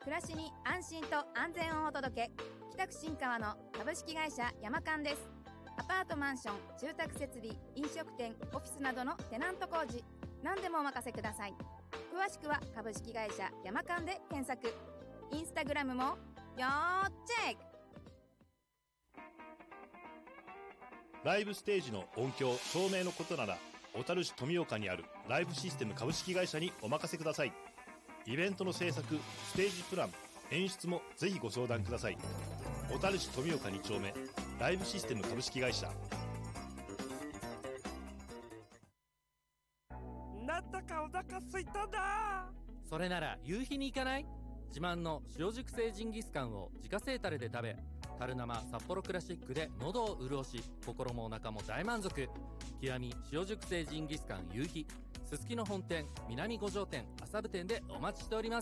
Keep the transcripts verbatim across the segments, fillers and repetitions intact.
暮らしに安心と安全をお届け、北区新川の株式会社山間です。アパートマンション、住宅設備、飲食店、オフィスなどのテナント工事、何でもお任せください。詳しくは株式会社山間で検索。インスタグラムも要チェック。 ライブステージの音響照明のことなら、小樽市富岡にあるライブシステム株式会社にお任せください。イベントの制作、ステージプラン、演出もぜひご相談ください。小樽市富岡に丁目、ライブシステム株式会社。 なんだかお腹すいたな。 それなら夕日に行かない？自慢の塩熟成ジンギスカンを自家製タレで食べ、樽生札幌クラシックで喉を潤し、心もお腹も大満足。極み塩熟成ジンギスカン夕日、すすきの本店、南五条店、麻布店でお待ちしております。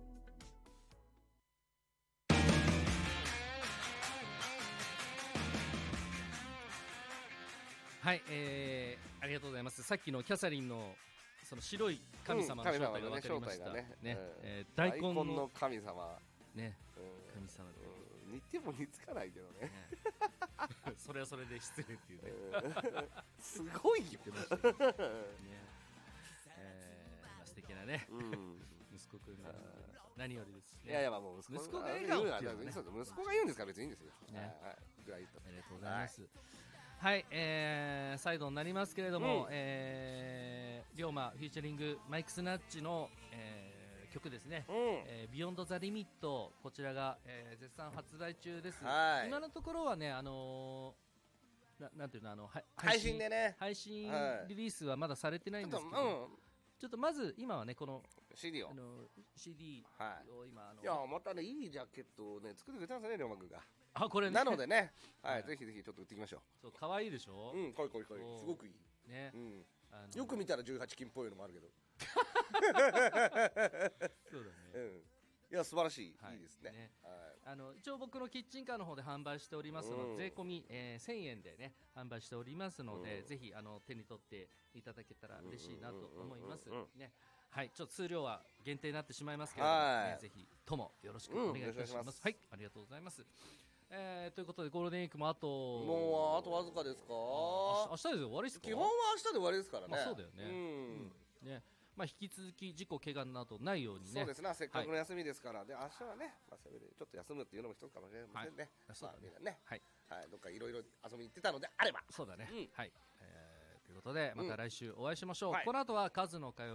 はい、えー、ありがとうございます。さっきのキャサリンのその白い神様の正体が分かりました。うん、ね、ね、うん、えー、大根 の, 大根の神様ね、 うん、 神様で、 うん、似ても似つかないけどね。ねそれはそれで失礼っていうね。 すごいよ。ね、 えー、素敵なね、うん、息子くんが何よりですね。 いやいや、まあもう息子が笑顔っていう、ね、息子が言うんですから別にいいんですよ。ね、はいはい、ぐらいと。 ありがとうございます。はいはい、えー、再度になりますけれども、うん、えー、龍馬フィーチャリングマイクスナッチの、えー、曲ですね、うん、えー、ビヨンドザリミット、こちらが、えー、絶賛発売中です。はい、今のところはね、あのー、な, なんていうの、あの配信配信でね、 配信リリースはまだされてないんですけど、はい、ちょっと、うん、ちょっとまず今はね、このシーディー をあの シーディー を今、はい、あのいやまたね、いいジャケットをね作ってくれたんですよね、龍馬君が。 あ、これね、 なのでね、はい、ぜひぜひちょっと売っていきましょう。 そう、可愛いでしょ。 うん、可愛い可愛い可愛い、すごくいいね、うん、 あのよく見たらじゅうはち金っぽいのもあるけど。 そうだね、 うん、いや素晴らしい、はい、いいですね。ね、 はい、あの一応僕のキッチンカーの方で販売しておりますので、うん、税込み、えー、せんえんでね販売しておりますので、うん、ぜひあの手に取っていただけたら嬉しいなと思いますね。はい、ちょっと数量は限定になってしまいますけれども、ね、ぜひともよろしくお願いいたします。うん、はい、ありがとうございます。えー、ということでゴールデンウィークもあともうあとわずかですか。 明日で終わりですか。 基本は明日で終わりですからね。 まあ、そうだよね。うん、ね、まあ、引き続き事故怪我などないようにね。 そうですね、せっかくの休みですから、はい、で明日はね、まあ、それでちょっと休むっていうのも一つかもしれませんね。はい、そうだね、まあ、ね、はいはい、どっかいろいろ遊びに行ってたのであれば。 そうだね、うん、はい、えー、ということでまた来週お会いしましょう。うん、はい、この後はカズの会話